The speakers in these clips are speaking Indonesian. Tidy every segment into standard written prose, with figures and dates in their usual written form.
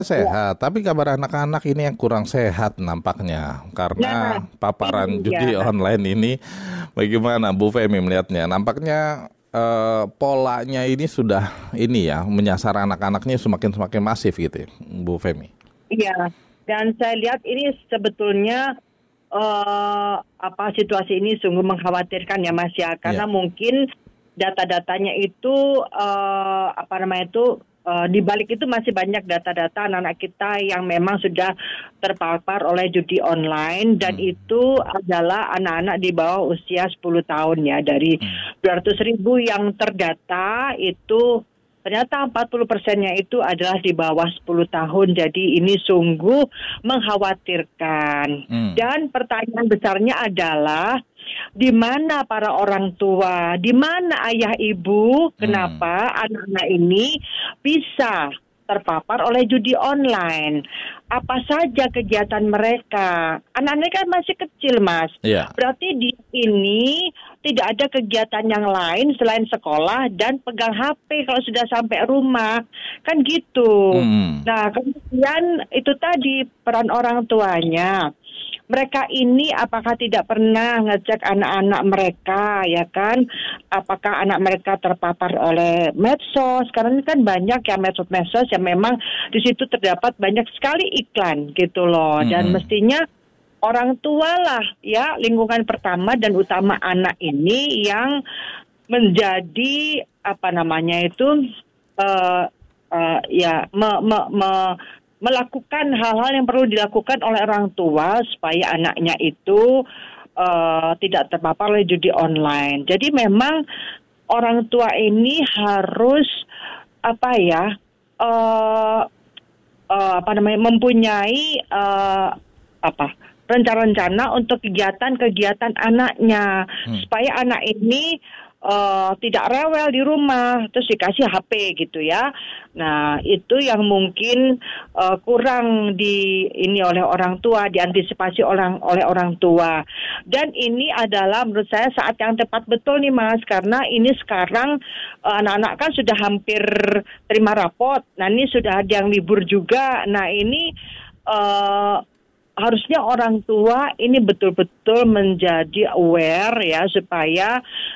Ya, sehat, tapi kabar anak-anak ini yang kurang sehat nampaknya nah karena ini paparan dia. judi online ini. Bagaimana Bu Femi melihatnya? Nampaknya polanya ini sudah ini ya menyasar anak-anaknya semakin semakin masif gitu, ya, Bu Femi. Iya, dan saya lihat ini sebetulnya situasi ini sungguh mengkhawatirkan ya Mas ya, karena Ya. mungkin data-datanya itu di balik itu masih banyak data-data anak-anak kita yang memang sudah terpapar oleh judi online dan Hmm. itu adalah anak-anak di bawah usia 10 tahun ya. Dari Hmm. 200.000 yang terdata itu ternyata 40%-nya itu adalah di bawah 10 tahun. Jadi ini sungguh mengkhawatirkan. Hmm. Dan pertanyaan besarnya adalah di mana para orang tua, di mana ayah ibu, Hmm. kenapa anak-anak ini bisa terpapar oleh judi online? Apa saja kegiatan mereka? Anak-anak kan masih kecil, Mas. Ya. Berarti di ini tidak ada kegiatan yang lain selain sekolah dan pegang HP kalau sudah sampai rumah. Kan gitu. Hmm. Nah, kemudian itu tadi peran orang tuanya. Mereka ini apakah tidak pernah ngecek anak-anak mereka, ya kan? Apakah anak mereka terpapar oleh medsos? Karena ini kan banyak ya medsos-medsos yang memang di situ terdapat banyak sekali iklan gitu loh. Dan Hmm. mestinya orang tua lah ya lingkungan pertama dan utama anak ini yang menjadi eh, ya melakukan hal-hal yang perlu dilakukan oleh orang tua supaya anaknya itu tidak terpapar oleh judi online. Jadi memang orang tua ini harus apa ya eh, mempunyai rencana-rencana untuk kegiatan-kegiatan anaknya Hmm. supaya anak ini tidak rewel di rumah terus dikasih HP gitu ya. Nah itu yang mungkin kurang ini oleh orang tua, diantisipasi oleh orang tua. Dan ini adalah menurut saya saat yang tepat betul nih Mas, karena ini sekarang anak-anak kan sudah hampir terima rapot. Nah ini sudah ada yang libur juga. Nah ini harusnya orang tua ini betul-betul menjadi aware ya supaya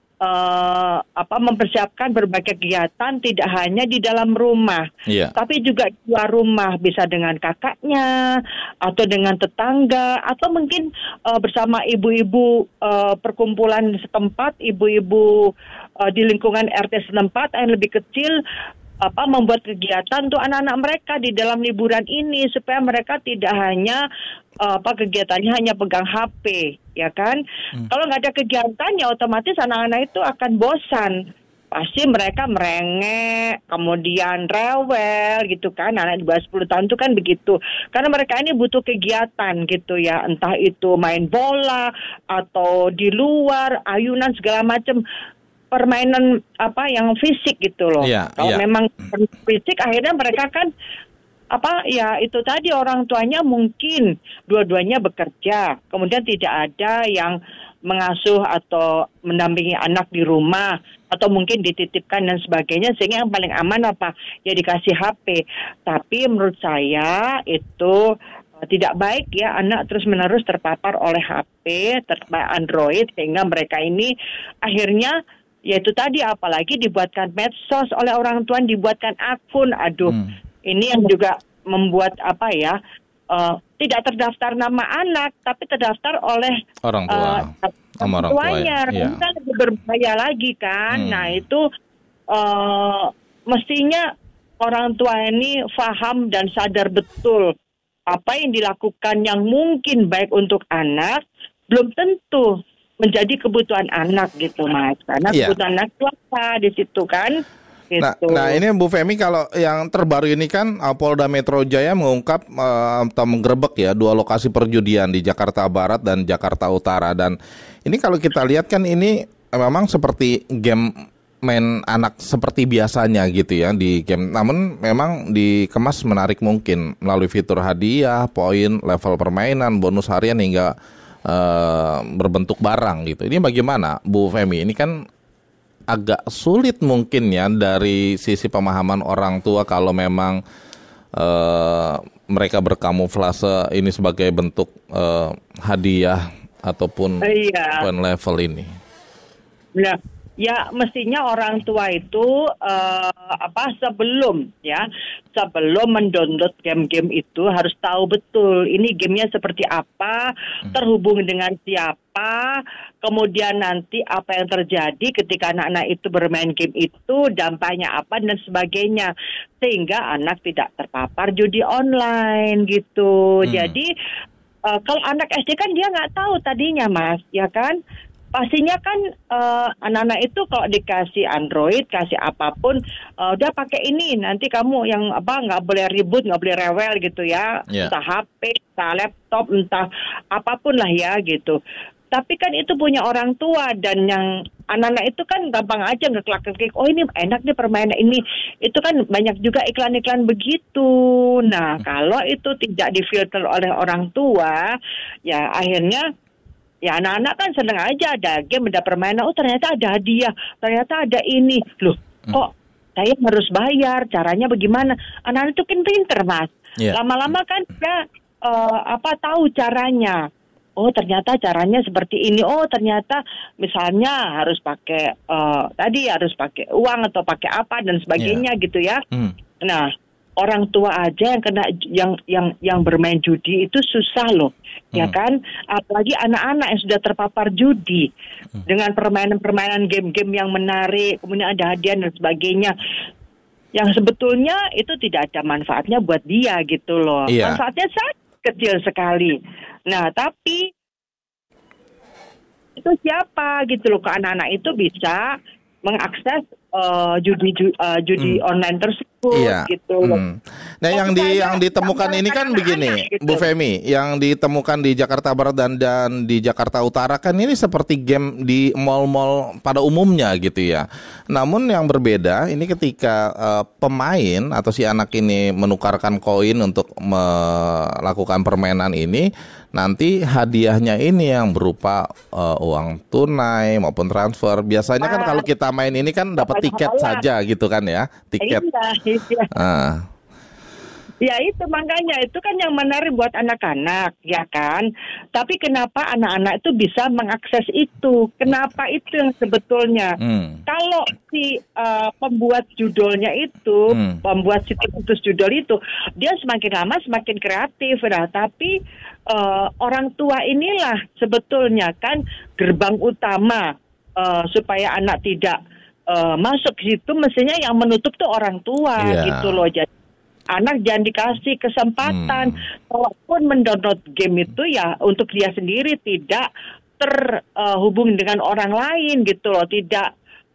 mempersiapkan berbagai kegiatan tidak hanya di dalam rumah, Iya. tapi juga di luar rumah, bisa dengan kakaknya atau dengan tetangga atau mungkin bersama ibu-ibu perkumpulan setempat, ibu-ibu di lingkungan RT setempat yang lebih kecil membuat kegiatan untuk anak-anak mereka di dalam liburan ini supaya mereka tidak hanya kegiatannya hanya pegang HP, ya kan? Hmm. Kalau nggak ada kegiatan ya otomatis anak-anak itu akan bosan. Pasti mereka merengek, kemudian rewel gitu kan. Anak di bawah 10 tahun itu kan begitu. Karena mereka ini butuh kegiatan gitu ya. Entah itu main bola atau di luar, ayunan segala macam. Permainan yang fisik gitu loh. Iya, Kalau iya. memang fisik akhirnya mereka kan itu tadi orang tuanya mungkin dua-duanya bekerja, kemudian tidak ada yang mengasuh atau mendampingi anak di rumah atau mungkin dititipkan dan sebagainya, sehingga yang paling aman ya dikasih HP. Tapi menurut saya itu tidak baik ya anak terus-menerus terpapar oleh HP, terpapar Android, sehingga mereka ini akhirnya yaitu tadi apalagi dibuatkan medsos oleh orang tua, dibuatkan akun. Aduh, Hmm. ini yang juga membuat tidak terdaftar nama anak, tapi terdaftar oleh Orang tua. Sama orang orang tua ya. tuanya. Iya. Ini kan lebih berbahaya lagi kan. Nah Hmm. itu mestinya orang tua ini paham dan sadar betul apa yang dilakukan yang mungkin baik untuk anak belum tentu menjadi kebutuhan anak gitu Mas, karena Iya. kebutuhan anak itu apa di situ kan Nah, gitu. nah ini Bu Femi, kalau yang terbaru ini kan Polda Metro Jaya mengungkap atau menggerebek ya 2 lokasi perjudian di Jakarta Barat dan Jakarta Utara, dan ini kalau kita lihat kan ini memang seperti game main anak seperti biasanya gitu ya di game, namun memang dikemas menarik mungkin melalui fitur hadiah, poin, level permainan, bonus harian hingga berbentuk barang gitu. Ini bagaimana Bu Femi? Ini kan agak sulit mungkin ya dari sisi pemahaman orang tua kalau memang mereka berkamuflase ini sebagai bentuk hadiah ataupun Iya. level ini. Nah, ya mestinya orang tua itu sebelum mendownload game-game itu harus tahu betul ini gamenya seperti apa, terhubung dengan siapa, kemudian nanti apa yang terjadi ketika anak-anak itu bermain game itu, dampaknya apa dan sebagainya, sehingga anak tidak terpapar judi online gitu. Jadi kalau anak SD kan dia nggak tahu tadinya, Mas, ya kan? Pastinya kan anak-anak itu kalau dikasih Android, kasih apapun, udah pakai ini, nanti kamu yang nggak boleh ribut, nggak boleh rewel gitu ya, entah HP, entah laptop, entah apapun lah ya gitu. Tapi kan itu punya orang tua, dan yang anak-anak itu kan gampang aja ngeklik-klik, oh ini enak nih permainan ini. Itu kan banyak juga iklan-iklan begitu. Nah, kalau itu tidak difilter oleh orang tua, ya akhirnya ya anak-anak kan seneng aja ada game, ada permainan, oh ternyata ada hadiah, ternyata ada ini. Loh, kok saya harus bayar, caranya bagaimana? Anak-anak itu kan pinter, Mas. Lama-lama kan dia tahu caranya. Oh ternyata caranya seperti ini. Oh ternyata misalnya harus pakai harus pakai uang atau pakai apa dan sebagainya gitu ya. Nah, orang tua aja yang kena yang bermain judi itu susah loh, ya kan? Apalagi anak-anak yang sudah terpapar judi dengan permainan-permainan game-game yang menarik, kemudian ada hadiah dan sebagainya, yang sebetulnya itu tidak ada manfaatnya buat dia gitu loh. Manfaatnya sangat kecil sekali. Nah, tapi itu siapa gitu loh, ke anak-anak itu bisa mengakses judi online tersebut gitu. Nah, yang ditemukan ini kan begini, gitu. Bu Femi, yang ditemukan di Jakarta Barat dan di Jakarta Utara kan ini seperti game di mal-mal pada umumnya gitu ya. Namun yang berbeda ini ketika pemain atau si anak ini menukarkan koin untuk melakukan permainan ini, nanti hadiahnya ini yang berupa uang tunai maupun transfer. Biasanya kan kalau kita main ini kan dapat tiket saja gitu kan ya, tiket. Iya. Ya itu makanya, itu kan yang menarik buat anak-anak, ya kan? Tapi kenapa anak-anak itu bisa mengakses itu? Kenapa itu yang sebetulnya? Kalau si pembuat judulnya itu, pembuat situs judul itu, dia semakin lama semakin kreatif, tapi orang tua inilah sebetulnya kan gerbang utama supaya anak tidak masuk ke situ, mestinya yang menutup tuh orang tua gitu loh. Jadi anak jangan dikasih kesempatan, walaupun mendownload game itu ya untuk dia sendiri, tidak terhubung dengan orang lain gitu loh, tidak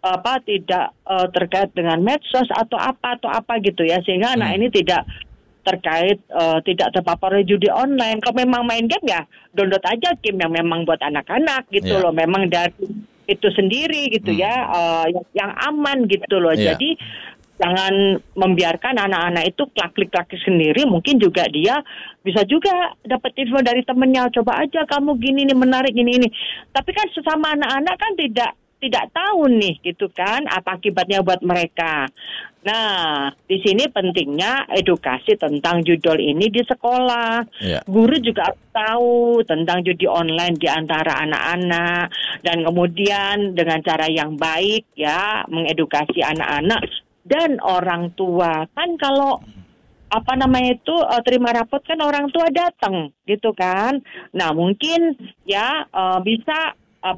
terkait dengan medsos atau apa gitu ya, sehingga anak ini tidak terkait tidak terpapar oleh judi online. Kalau memang main game ya download aja game yang memang buat anak-anak gitu loh, memang dari itu sendiri gitu ya, yang aman gitu loh. Jadi jangan membiarkan anak-anak itu klik-klik sendiri. Mungkin juga dia bisa juga dapat info dari temennya, coba aja kamu gini nih, menarik gini. Tapi kan sesama anak-anak kan tidak tahu nih gitu kan apa akibatnya buat mereka. Nah, di sini pentingnya edukasi tentang judul ini di sekolah. Guru juga harus tahu tentang judi online di antara anak-anak, dan kemudian dengan cara yang baik ya mengedukasi anak-anak dan orang tua. Kan kalau terima rapot kan orang tua datang gitu kan. Nah, mungkin ya bisa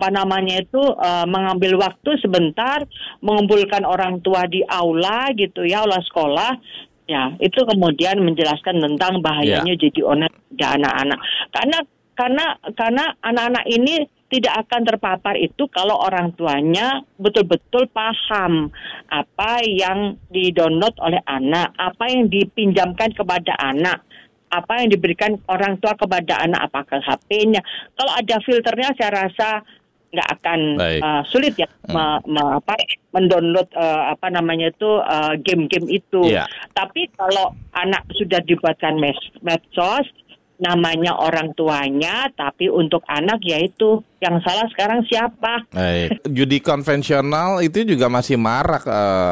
mengambil waktu sebentar, mengumpulkan orang tua di aula gitu ya, aula sekolah. Ya, itu kemudian menjelaskan tentang bahayanya judi online di anak-anak. Karena anak-anak ini tidak akan terpapar itu kalau orang tuanya betul-betul paham apa yang di-download oleh anak, apa yang dipinjamkan kepada anak, apa yang diberikan orang tua kepada anak, apakah HP-nya. Kalau ada filternya saya rasa nggak akan sulit ya mendownload game-game itu. Tapi kalau anak sudah dibuatkan medsos, namanya orang tuanya, tapi untuk anak yaitu yang salah sekarang siapa? Judi konvensional itu juga masih marak,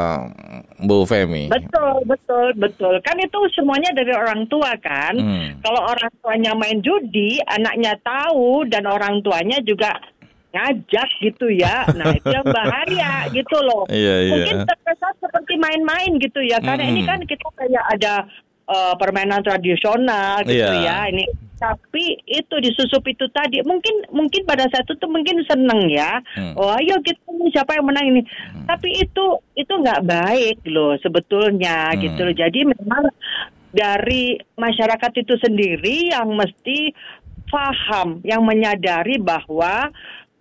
Bu Femi. Betul. Kan itu semuanya dari orang tua kan. Kalau orang tuanya main judi, anaknya tahu dan orang tuanya juga ngajak gitu ya. Nah itu yang bahaya gitu loh. Mungkin terkesan seperti main-main gitu ya. Karena ini kan kita kayak ada permainan tradisional gitu ya. Ini tapi itu disusup itu tadi mungkin pada saat itu mungkin seneng ya. Oh ayo kita siapa yang menang ini. Tapi itu nggak baik loh sebetulnya gitu loh. Jadi memang dari masyarakat itu sendiri yang mesti paham, yang menyadari bahwa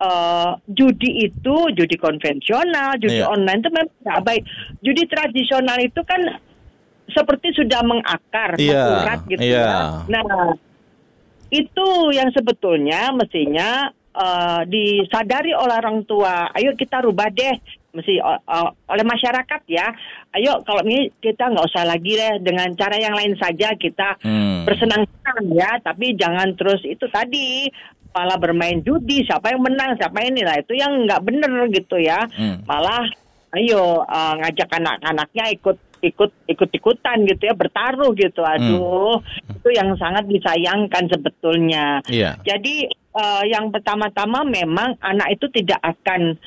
judi konvensional, judi online itu memang nggak baik. Judi tradisional itu kan seperti sudah mengakar, mengurat gitu ya. Nah, itu yang sebetulnya mestinya disadari oleh orang tua. Ayo kita rubah deh, mesti oleh masyarakat ya. Ayo kalau ini kita nggak usah lagi deh dengan cara yang lain saja kita bersenang-senang ya. Tapi jangan terus itu tadi malah bermain judi. Siapa yang menang, siapa ini lah itu yang nggak bener gitu ya. Malah ayo ngajak anak-anaknya ikut-ikutan gitu ya, bertaruh gitu. Aduh, itu yang sangat disayangkan sebetulnya. Jadi yang pertama-tama memang anak itu tidak akan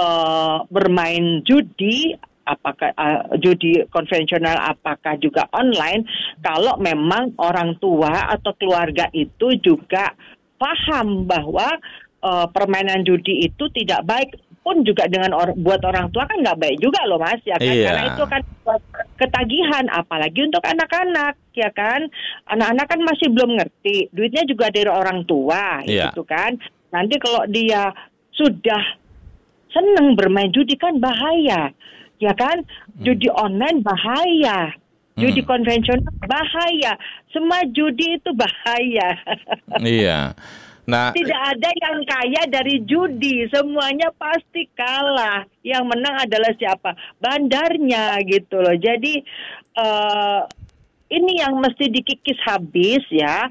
bermain judi, apakah judi konvensional apakah juga online, kalau memang orang tua atau keluarga itu juga paham bahwa permainan judi itu tidak baik. Pun juga dengan buat orang tua kan nggak baik juga loh Mas ya kan, karena itu kan ketagihan, apalagi untuk anak-anak ya kan. Anak-anak kan masih belum ngerti, duitnya juga dari orang tua gitu kan. Nanti kalau dia sudah seneng bermain judi kan bahaya ya kan. Judi online bahaya, judi konvensional bahaya, semua judi itu bahaya. Nah, tidak ada yang kaya dari judi, semuanya pasti kalah. Yang menang adalah siapa? Bandarnya gitu loh. Jadi ini yang mesti dikikis habis ya.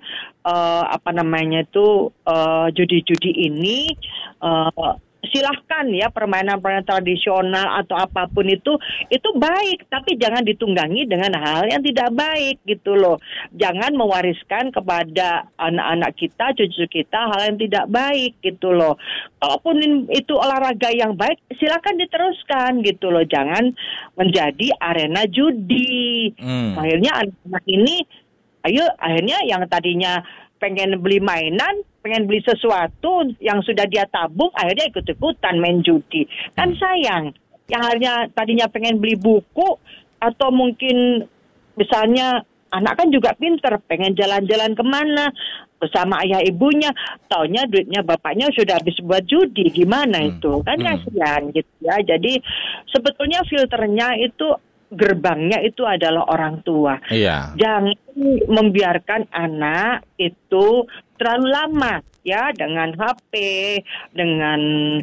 Judi-judi ini. Silahkan ya permainan-permainan tradisional atau apapun itu baik, tapi jangan ditunggangi dengan hal yang tidak baik gitu loh. Jangan mewariskan kepada anak-anak kita, cucu kita hal yang tidak baik gitu loh. Kalaupun itu olahraga yang baik, silakan diteruskan gitu loh. Jangan menjadi arena judi. Akhirnya anak-anak ini, akhirnya yang tadinya pengen beli mainan, pengen beli sesuatu yang sudah dia tabung, akhirnya ikut-ikutan main judi. Kan sayang. Yang tadinya pengen beli buku, atau mungkin misalnya anak kan juga pinter, pengen jalan-jalan kemana bersama ayah ibunya, taunya duitnya bapaknya sudah habis buat judi, gimana itu? Kan kasihan gitu ya. Jadi sebetulnya filternya itu, gerbangnya itu adalah orang tua. Jangan membiarkan anak itu terlalu lama ya dengan HP, dengan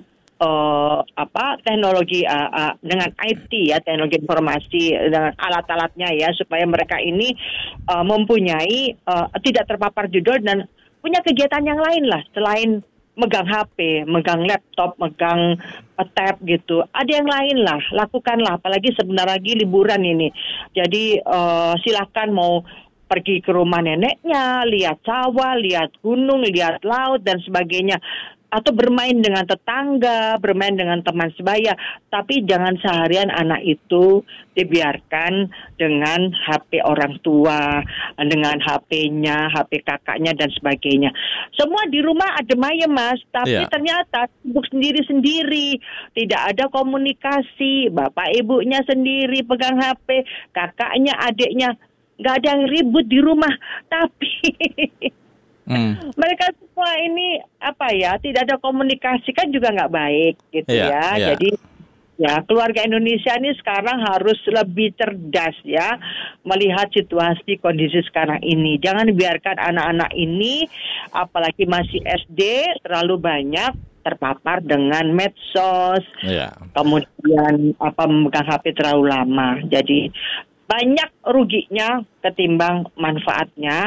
teknologi, dengan IT ya, teknologi informasi, dengan alat-alatnya ya, supaya mereka ini mempunyai tidak terpapar judul dan punya kegiatan yang lain lah selain megang HP, megang laptop, megang tab gitu. Ada yang lain lah, lakukanlah. Apalagi sebentar lagi liburan ini. Jadi silakan mau pergi ke rumah neneknya, lihat sawah, lihat gunung, lihat laut dan sebagainya. Atau bermain dengan tetangga, bermain dengan teman sebaya. Tapi jangan seharian anak itu dibiarkan dengan HP orang tua, dengan HP-nya, HP kakaknya dan sebagainya. Semua di rumah adem ayem Mas, tapi ternyata sibuk sendiri-sendiri. Tidak ada komunikasi, bapak ibunya sendiri pegang HP, kakaknya, adiknya. Nggak ada yang ribut di rumah, tapi mereka semua ini tidak ada komunikasi, kan juga nggak baik gitu ya. Jadi ya keluarga Indonesia ini sekarang harus lebih cerdas ya melihat situasi kondisi sekarang ini. Jangan biarkan anak-anak ini apalagi masih SD terlalu banyak terpapar dengan medsos, kemudian memegang HP terlalu lama. Jadi banyak ruginya ketimbang manfaatnya.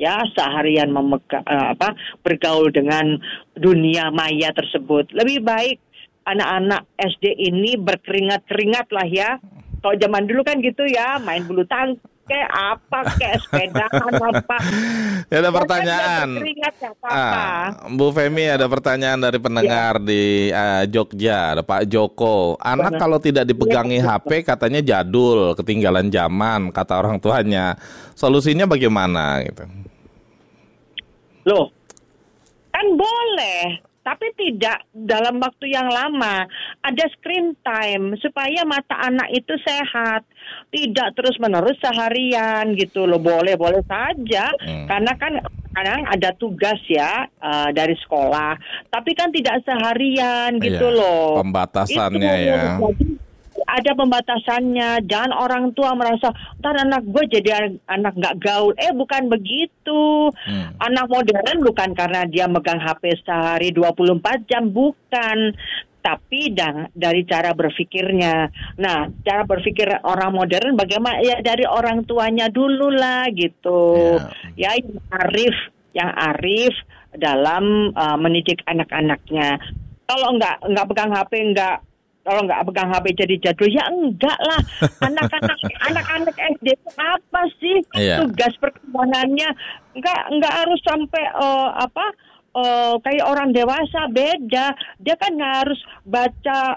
ya seharian bergaul dengan dunia maya tersebut. Lebih baik anak-anak SD ini berkeringat-keringat lah ya. Kalau zaman dulu kan gitu ya, main bulu tangkis kayak apa, kayak sepedaan apa. Ya, ada pertanyaan. Bu Femi, ada pertanyaan dari pendengar di Jogja, ada Pak Joko. Anak kalau tidak dipegangi HP katanya jadul, ketinggalan zaman, kata orang tuanya. Solusinya bagaimana gitu? Loh, kan boleh, tapi tidak dalam waktu yang lama. Ada screen time supaya mata anak itu sehat, tidak terus-menerus seharian gitu loh. Boleh-boleh saja, karena kan kadang ada tugas ya dari sekolah, tapi kan tidak seharian gitu loh. Pembatasannya itu, ya. Jadi, ada pembatasannya. Jangan orang tua merasa ntar anak gue jadi anak nggak gaul. Bukan begitu. Anak modern bukan karena dia megang HP sehari 24 jam, bukan. Tapi dari cara berpikirnya. Nah, cara berpikir orang modern bagaimana? Ya dari orang tuanya dulu lah gitu. Ya yang arif dalam mendidik anak-anaknya. Kalau nggak pegang HP, kalau nggak pegang HP jadi jadul, ya enggak lah. Anak-anak SD itu apa sih tugas perkembangannya? Enggak harus sampai kayak orang dewasa, beda. Dia kan harus baca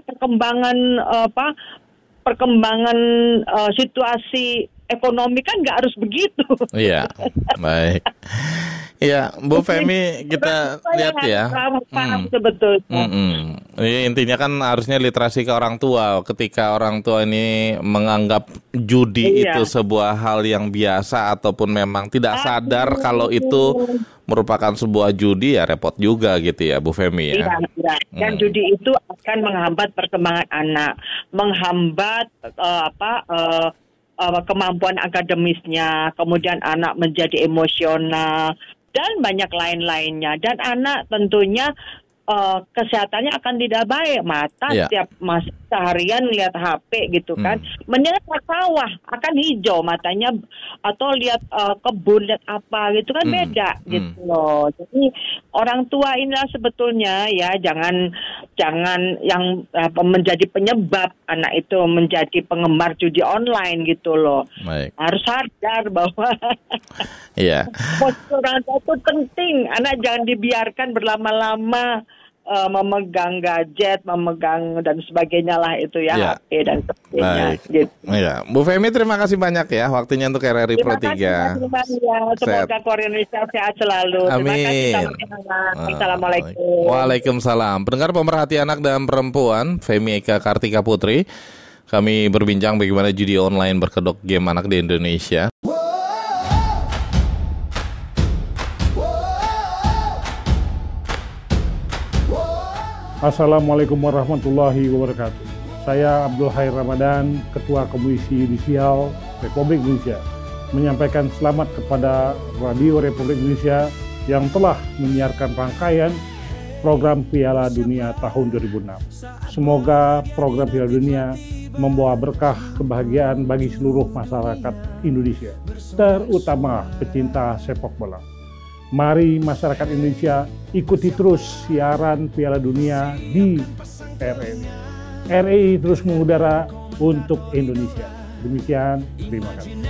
perkembangan situasi ekonomi, kan nggak harus begitu. Iya, baik. Iya, Bu Femi, kita lihat ya. Betul. Intinya kan harusnya literasi ke orang tua. Ketika orang tua ini menganggap judi itu sebuah hal yang biasa ataupun memang tidak sadar kalau itu merupakan sebuah judi, ya repot juga gitu ya, Bu Femi ya. Iya. Dan judi itu akan menghambat perkembangan anak, menghambat kemampuan akademisnya, kemudian anak menjadi emosional, dan banyak lain-lainnya. Dan anak tentunya kesehatannya akan tidak baik. Mata setiap seharian lihat HP gitu kan. Mendingan sawah akan hijau matanya, atau lihat kebun, lihat apa gitu kan, beda gitu loh. Jadi orang tua inilah sebetulnya ya jangan yang menjadi penyebab anak itu menjadi penggemar judi online gitu loh. Baik. Harus sadar bahwa orang tua itu penting. Anak jangan dibiarkan berlama-lama memegang gadget, memegang dan sebagainya lah itu ya, HP dan sebagainya. Gitu. Iya, Bu Femi, terima kasih banyak ya waktunya untuk RRI Pro 3. Terima kasih. Semoga Korea Indonesia sehat selalu. Amin. Terima kasih. Assalamualaikum. Waalaikumsalam. Pendengar pemerhati anak dan perempuan, Femi Eka Kartika Putri. Kami berbincang bagaimana judi online berkedok game anak di Indonesia. Assalamualaikum warahmatullahi wabarakatuh. Saya Abdul Khair Ramadan, Ketua Komisi Yudisial Republik Indonesia, menyampaikan selamat kepada Radio Republik Indonesia yang telah menyiarkan rangkaian program Piala Dunia tahun 2006. Semoga program Piala Dunia membawa berkah kebahagiaan bagi seluruh masyarakat Indonesia, terutama pecinta sepak bola. Mari masyarakat Indonesia ikuti terus siaran Piala Dunia di RRI. RRI terus mengudara untuk Indonesia. Demikian, terima kasih.